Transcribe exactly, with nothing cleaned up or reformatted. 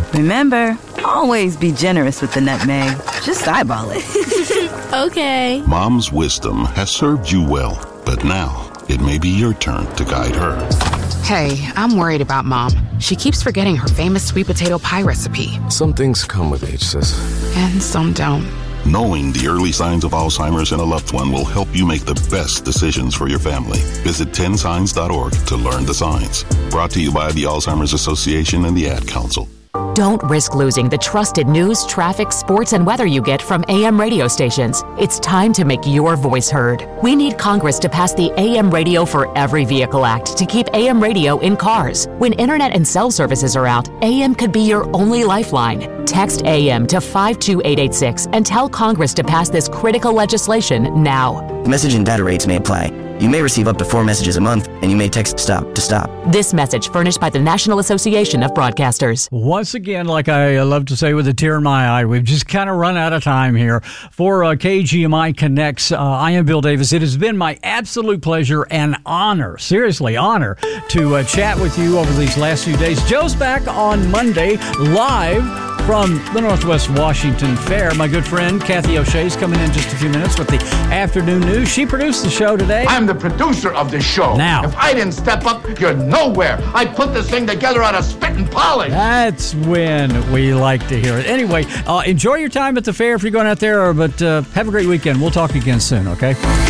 Remember, always be generous with the nutmeg. Just eyeball it. Okay. Mom's wisdom has served you well, but now it may be your turn to guide her. Hey, I'm worried about Mom. She keeps forgetting her famous sweet potato pie recipe. Some things come with age, sis. And some don't. Knowing the early signs of Alzheimer's in a loved one will help you make the best decisions for your family. Visit ten signs dot org to learn the signs. Brought to you by the Alzheimer's Association and the Ad Council. Don't risk losing the trusted news, traffic, sports, and weather you get from A M radio stations. It's time to make your voice heard. We need Congress to pass the A M Radio for Every Vehicle Act to keep A M radio in cars. When internet and cell services are out, A M could be your only lifeline. Text A M to five two eight eight six and tell Congress to pass this critical legislation now. Message and data rates may apply. You may receive up to four messages a month, and you may text STOP to stop. This message furnished by the National Association of Broadcasters. Once again, like I love to say with a tear in my eye, we've just kind of run out of time here. For uh, K G M I Connects, uh, I am Bill Davis. It has been my absolute pleasure and honor, seriously honor, to uh, chat with you over these last few days. Joe's back on Monday, live from the Northwest Washington Fair. My good friend Kathy O'Shea is coming in just a few minutes with the afternoon news. She produced the show today. I'm the producer of the show. Now, if I didn't step up, you're nowhere. I put this thing together out of spit and polish. That's when we like to hear it. Anyway, uh, enjoy your time at the fair if you're going out there, but uh, have a great weekend. We'll talk again soon, okay?